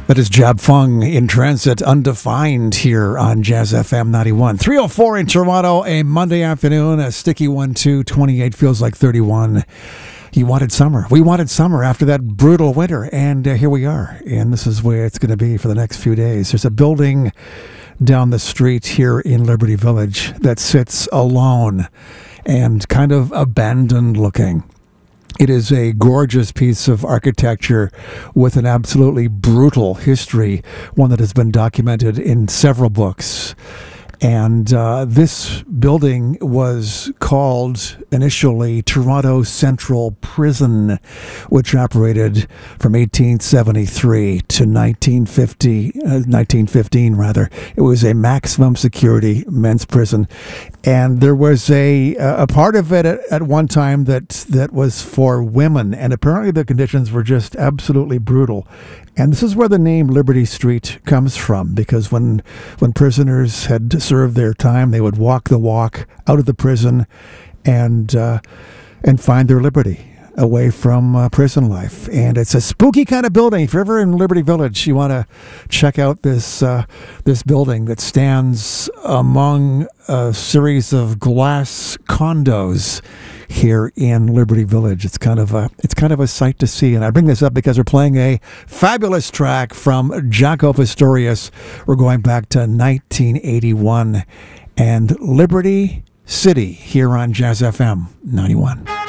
That is Jab Fung in transit, undefined here on Jazz FM 91. 3:04 in Toronto, a Monday afternoon, a sticky one too. 28 feels like 31. You wanted summer. We wanted summer after that brutal winter, and here we are. And this is where it's going to be for the next few days. There's a building down the street here in Liberty Village that sits alone and kind of abandoned looking. It is a gorgeous piece of architecture with an absolutely brutal history, one that has been documented in several books. And this building was called initially Toronto Central Prison, which operated from 1873 to 1915 rather. It was a maximum security men's prison. And there was a part of it at one time that was for women. And apparently the conditions were just absolutely brutal. And this is where the name Liberty Street comes from, because when prisoners had served their time, they would walk the walk out of the prison and find their liberty away from prison life. And it's a spooky kind of building. If you're ever in Liberty Village, you want to check out this building that stands among a series of glass condos here in Liberty Village. It's kind of a sight to see. And I bring this up because we're playing a fabulous track from Jaco Pastorius. We're going back to 1981 and Liberty City here on Jazz FM 91.